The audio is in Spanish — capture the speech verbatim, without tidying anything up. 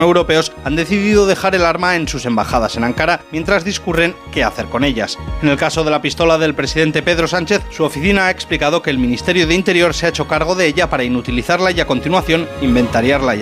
europeos han decidido dejar el arma en sus embajadas en Ankara mientras discurren qué hacer con ellas. En el caso de la pistola del presidente Pedro Sánchez, su oficina ha explicado que el Ministerio de Interior se ha hecho cargo de ella para inutilizarla y a continuación inventariarla y